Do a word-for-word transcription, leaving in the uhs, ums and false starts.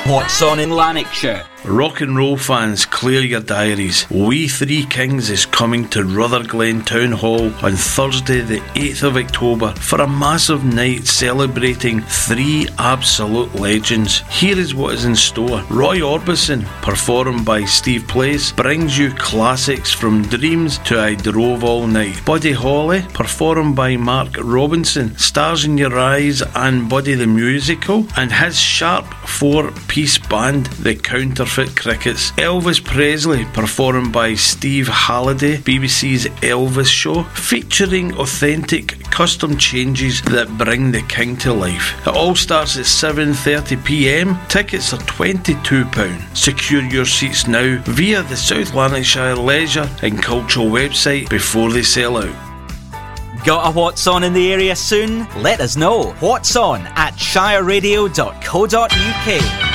What's on in Lanarkshire? Rock and roll fans, clear your diaries. We Three Kings is coming to Rutherglen Town Hall on Thursday the eighth of October for a massive night celebrating three absolute legends. Here is what is in store. Roy Orbison, performed by Steve Place, brings you classics from Dreams to I Drove All Night. Buddy Holly, performed by Mark Robinson, Stars in Your Eyes and Buddy the Musical, and his sharp four-piece band, The Counterfeit Crickets. Elvis Presley, performed by Steve Halliday, B B C's Elvis Show, featuring authentic custom changes that bring the King to life. It all starts at seven thirty p m. Tickets are twenty-two pounds. Secure your seats now via the South Lanarkshire Leisure and Cultural website before they sell out. Got a What's On in the area soon? Let us know. What's On at shire radio dot co dot uk.